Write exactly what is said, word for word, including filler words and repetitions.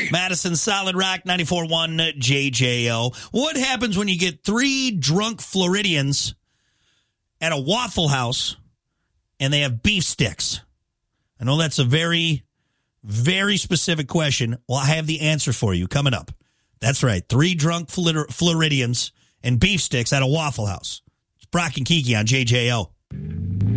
Madison Solid Rock, ninety-four point one J J O. What happens when you get three drunk Floridians at a Waffle House and they have beef sticks? I know that's a very, very specific question. Well, I have the answer for you coming up. That's right. Three drunk Floridians and beef sticks at a Waffle House. It's Brock and Kiki on J J O.